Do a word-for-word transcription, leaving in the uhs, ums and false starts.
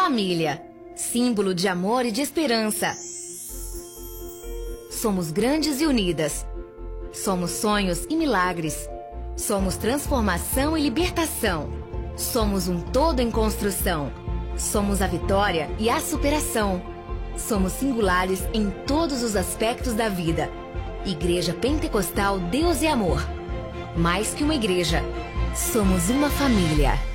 família, símbolo de amor e de esperança. Somos grandes e unidas. Somos sonhos e milagres. Somos transformação e libertação. Somos um todo em construção. Somos a vitória e a superação. Somos singulares em todos os aspectos da vida. Igreja Pentecostal Deus e Amor. Mais que uma igreja, somos uma família.